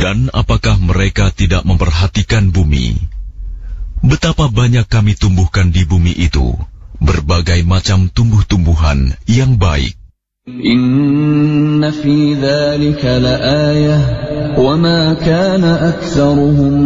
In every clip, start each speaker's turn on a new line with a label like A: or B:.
A: Dan apakah mereka tidak memperhatikan bumi? Betapa banyak kami tumbuhkan di bumi itu berbagai macam tumbuh-tumbuhan yang baik.
B: Inna fi dzalika laayah wa ma kana aktsaruhum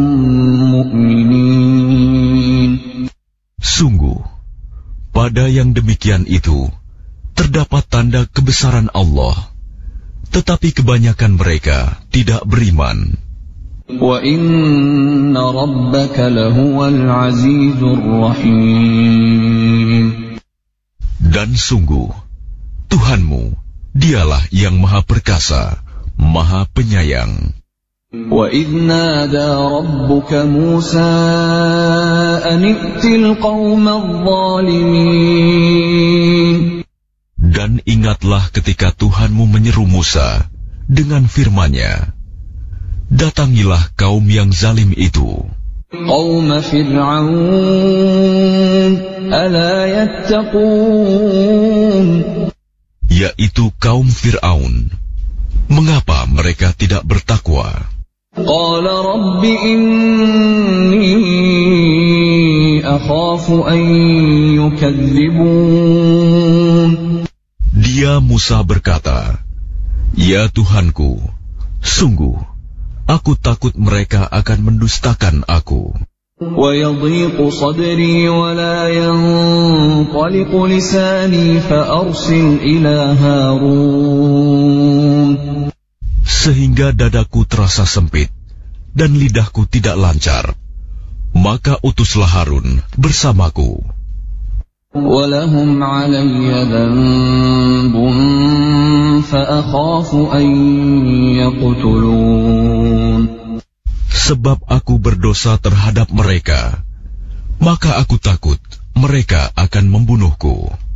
B: mu'minin.
A: Sungguh, pada yang demikian itu terdapat tanda kebesaran Allah, tetapi kebanyakan mereka tidak beriman.
B: Wa inna rabbaka lahuwal azizur rahim.
A: Dan sungguh, Tuhanmu, dialah yang maha perkasa, maha penyayang.
B: Wa idh nada rabbuka Musa an i'til qaumadh dhalimin.
A: Dan ingatlah ketika Tuhanmu menyeru Musa dengan firman-Nya, datangilah kaum yang zalim itu.
B: Qaum Fir'aun ala yattaqun.
A: Yaitu kaum Fir'aun. Mengapa mereka tidak bertakwa?
B: Qala rabbi inni akhafu an yukadzibun.
A: Dia Musa berkata, ya Tuhanku, sungguh aku takut mereka akan mendustakan aku.
B: وَيَضِيقُ صَدْرِي وَلَا يَنطَلِقُ لِسَانِي فَأَرْسِلْ إِلَى هَارُونَ.
A: Sehingga dadaku terasa sempit dan lidahku tidak lancar, maka utuslah Harun bersamaku.
B: وَلَهُمْ عَلَيَّ ذَنبٌ فَأَخَافُ أَن يَقْتُلُونِ.
A: Sebab aku berdosa terhadap mereka, maka aku takut mereka akan membunuhku.